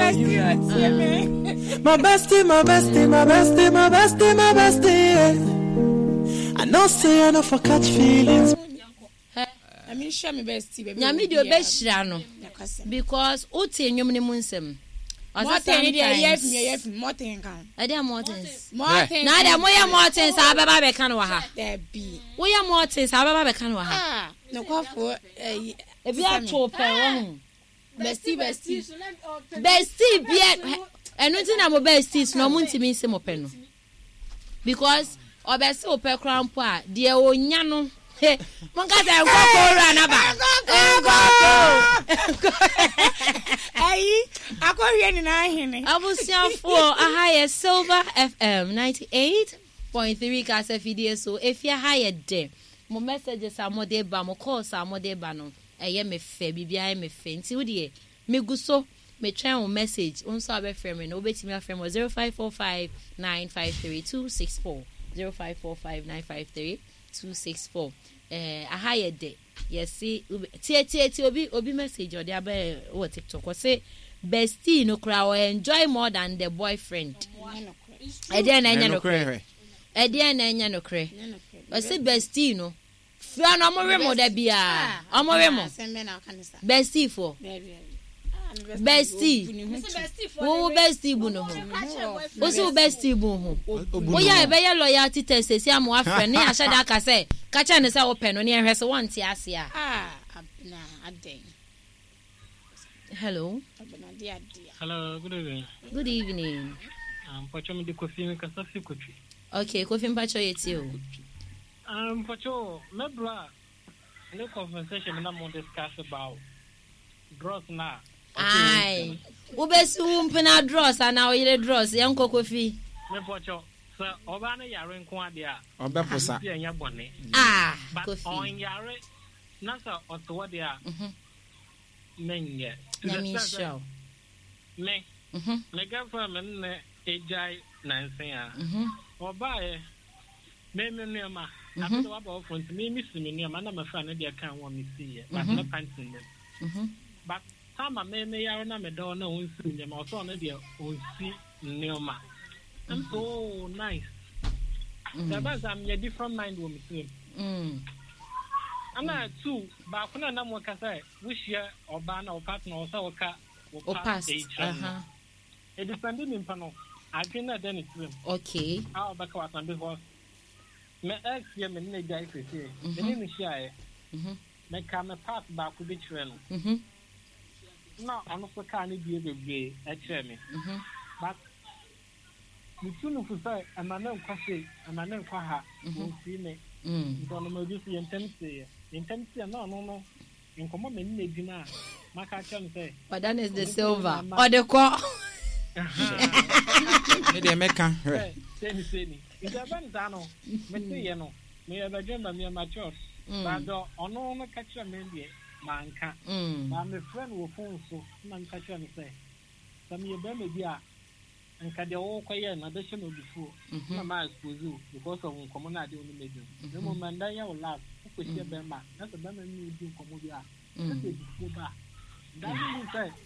My bestie, my bestie, my bestie, my bestie, my bestie. I know say I know for catch feelings. I mean, show me bestie, baby. Nyami do beshirano because uti enyum ni munsem. Martin, Martin can. I did Martins. Martin. Now there more Martins. I baba be kanwa. There be. We are Martins. I baba be kanwa. Ah, no call for if you are to pay bestie. Bestie, be. And nothing about besties. No munti mean some open. Because or bestie open crown pa. Dear onyano. Hey, Monka say go ranaba. Hey, I go here na hini. Abusiafo ahaya Silver FM 98.3 Kasa Fidie so if you higher there. Mo messages are more de ba mo calls are more de ba no. Eye me fe bibia me fe. Nti wo de me guso me try on message. Unso abefrem me no obetimi afrem 0545 953 264 0545 ahaya de yes see tie obi message or there be what TikTok or say bestie no cry or enjoy more than the boyfriend ede na nya no cry o say bestie no fia no mo remo da bia omo remo bestie for bestie wo bestie bu no ho o so bestie bu ho o ya e be ya loyalty test se am wa friend ne ahya da ka say ka cha ne say wo pe no ne ehwe se won ti ase a na aden hello good evening Pacho me de Kofi me kasa fi Kofi okay Kofi mpacho yeti o Pacho me bra no conversation na mo discuss about drugs na ai ubesi umpena draws ana oyire draws yanko Kofi me Pacho so oba na yare nko ade a obeposa enya bone Kofi on yare na so oto de a menye let me show me me gafa men na ejai nansen a oba e me nuama after wa ba front me me nuama na mafa na de kan wo me see but na pantin them but sama me yare na me do na won si nuama so na de on si nuama I'm so nice that I'm a different mind wo me see ana two ba kuna na mo ka say wish ya oba na o partner o say o ka o past it depending in panel I think that then it's okay how back was and because me ex ye me ne guy say me ni share me come pass back to the train no ono so ka ni bie bebe e kire me but me tunu fu say amana nkwa say amana nkwa ha mo fi me ntono mo bi fi intense no nkomo me ni edina maka chan say but that is the silver or the call me de meka seni ija ban dano me say no me ya bajemba me mature but ono no catch me die manka na me friend wo phone so na me catch me say some ye be me dia nka de wo koye na de she no before na ma expose because of nkomo na de oni meju no mo manda ya wo lab ko she be ma na so be me ni di nkomo bia na se before ba that mean say